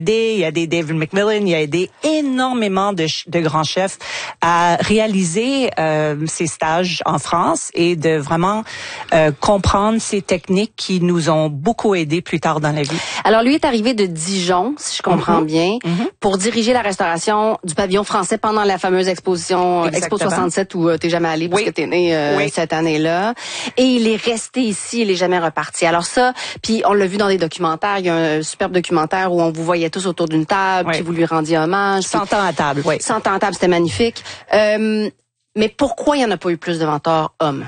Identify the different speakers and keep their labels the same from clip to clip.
Speaker 1: il y a des David McMillan, il y a aidé énormément de grands chefs à réaliser ces stages en France et de vraiment comprendre ces techniques qui nous ont beaucoup aidés plus tard dans la vie.
Speaker 2: Alors lui est arrivé de Dijon, si je comprends bien, pour diriger la restauration du pavillon français pendant la fameuse exposition Expo 67 où t'es jamais allé parce que t'es né cette année-là. Et il est resté ici, il est jamais reparti. Alors ça, puis on l'a vu dans des documentaires, il y a un superbe documentaire où on vous voyait tous autour d'une table, puis vous lui rendiez hommage.
Speaker 1: 100 ans à table, oui.
Speaker 2: 100 ans à table, c'était magnifique. Mais pourquoi il n'y en a pas eu plus de mentors hommes?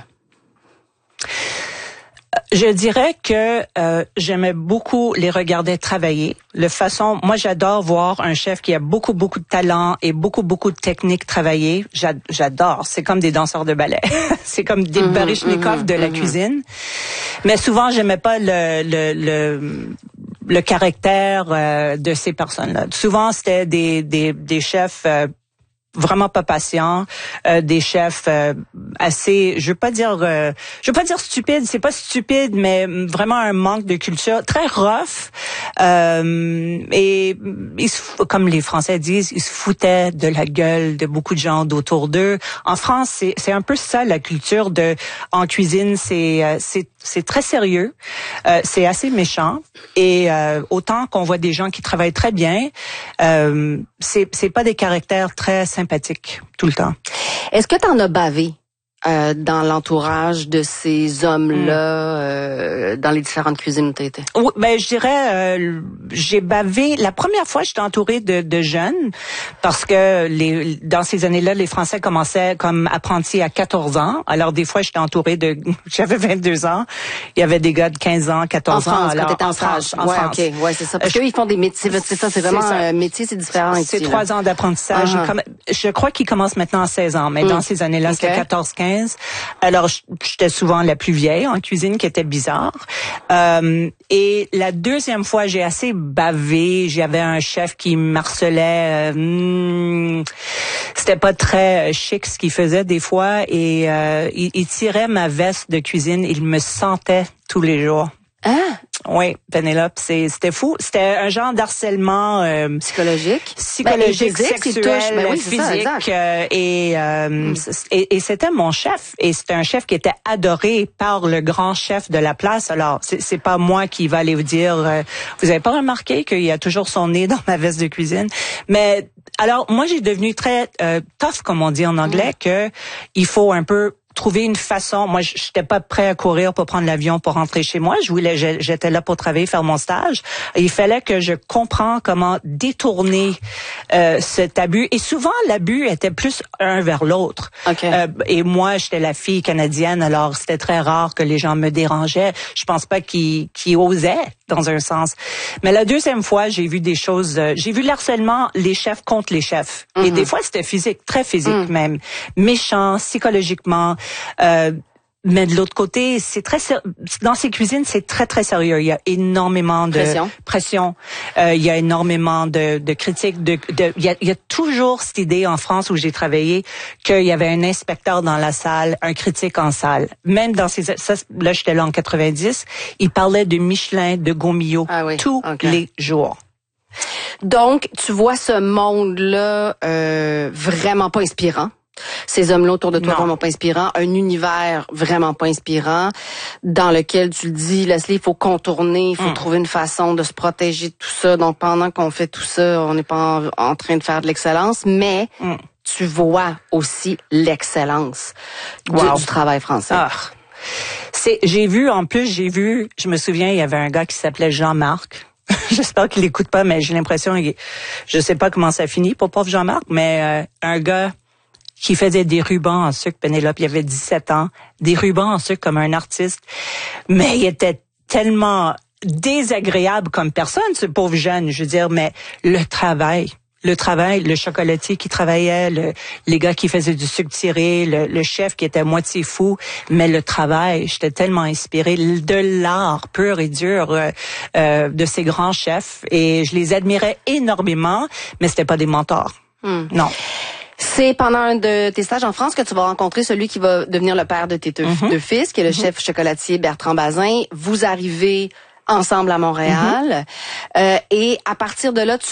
Speaker 1: Je dirais que j'aimais beaucoup les regarder travailler. Moi, j'adore voir un chef qui a beaucoup de talent et beaucoup de techniques travailler. J'adore. C'est comme des danseurs de ballet. C'est comme des Baryshnikov de la cuisine. Mais souvent, j'aimais pas le caractère de ces personnes-là. Souvent, c'était des chefs vraiment pas patients, des chefs assez, je veux pas dire stupide, c'est pas stupide, mais vraiment un manque de culture, très rough. Et comme les Français disent, ils se foutaient de la gueule de beaucoup de gens d'autour d'eux. En France, c'est un peu ça la culture en cuisine, c'est très sérieux, c'est assez méchant et autant qu'on voit des gens qui travaillent très bien, c'est pas des caractères très sympathiques tout le temps.
Speaker 2: Est-ce que t'en as bavé dans l'entourage de ces hommes-là, dans les différentes cuisines où tu étais?
Speaker 1: Oui, ben je dirais, j'ai bavé. La première fois, j'étais entourée de jeunes parce que dans ces années-là, les Français commençaient comme apprentis à 14 ans. Alors des fois, j'étais entourée j'avais 22 ans. Il y avait des gars de 15 ans, 14 ans.
Speaker 2: Alors, quand t'étais en France.
Speaker 1: En France.
Speaker 2: OK. Ouais, c'est ça. Parce qu'eux, ils font des métiers. C'est ça, c'est vraiment un métier, c'est différent ici.
Speaker 1: C'est 3 ans d'apprentissage. Je crois qu'ils commencent maintenant à 16 ans, mais dans ces années-là, c'était 14-15. Alors, j'étais souvent la plus vieille en cuisine, qui était bizarre. Et la deuxième fois, j'ai assez bavé. J'avais un chef qui m'harcelait. C'était pas très chic ce qu'il faisait des fois. Et il tirait ma veste de cuisine. Il me sentait tous les jours.
Speaker 2: Ah!
Speaker 1: Oui, Pénélope, c'était fou. C'était un genre d'harcèlement
Speaker 2: psychologique,
Speaker 1: physique, sexuel, physique, et c'était mon chef. Et c'était un chef qui était adoré par le grand chef de la place. Alors, c'est pas moi qui va aller vous dire, vous avez pas remarqué qu'il y a toujours son nez dans ma veste de cuisine. Mais alors, moi, j'ai devenu très tough, comme on dit en anglais, que il faut un peu trouver une façon. Moi, j'étais pas prêt à courir pour prendre l'avion pour rentrer chez moi. J'étais là pour travailler, faire mon stage. Il fallait que je comprenne comment détourner cet abus. Et souvent, l'abus était plus un vers l'autre.
Speaker 2: Okay.
Speaker 1: Et moi, j'étais la fille canadienne, alors c'était très rare que les gens me dérangeaient. Je pense pas qu'ils osaient, dans un sens. Mais la deuxième fois, j'ai vu des choses. J'ai vu l'harcèlement, les chefs contre les chefs. Et des fois, c'était physique, très physique même, méchant, psychologiquement. Mais de l'autre côté, dans ces cuisines, c'est très très sérieux. Il y a énormément de pression. Il y a énormément de critiques. Il y a toujours cette idée en France où j'ai travaillé qu'il y avait un inspecteur dans la salle, un critique en salle. Même dans là, j'étais là en 90. Il parlait de Michelin, de Gaumillot tous les jours.
Speaker 2: Donc, tu vois ce monde-là vraiment pas inspirant. Ces hommes-là autour de toi vraiment pas inspirants, un univers vraiment pas inspirant, dans lequel tu le dis, Leslie, il faut contourner, il faut trouver une façon de se protéger de tout ça. Donc pendant qu'on fait tout ça, on n'est pas en train de faire de l'excellence, mais tu vois aussi l'excellence du travail français.
Speaker 1: Je me souviens, il y avait un gars qui s'appelait Jean-Marc. J'espère qu'il l'écoute pas, mais j'ai l'impression, je sais pas comment ça finit pour pauvre Jean-Marc, mais un gars qui faisait des rubans en sucre, Pénélope, il avait 17 ans, des rubans en sucre comme un artiste, mais il était tellement désagréable comme personne, ce pauvre jeune, je veux dire, mais le travail, le chocolatier qui travaillait, les gars qui faisaient du sucre tiré, le chef qui était moitié fou, mais le travail, j'étais tellement inspirée de l'art pur et dur de ces grands chefs, et je les admirais énormément, mais c'était pas des mentors. Non.
Speaker 2: C'est pendant un de tes stages en France que tu vas rencontrer celui qui va devenir le père de tes deux fils, qui est le chef chocolatier Bertrand Bazin. Vous arrivez ensemble à Montréal. Et à partir de là, tu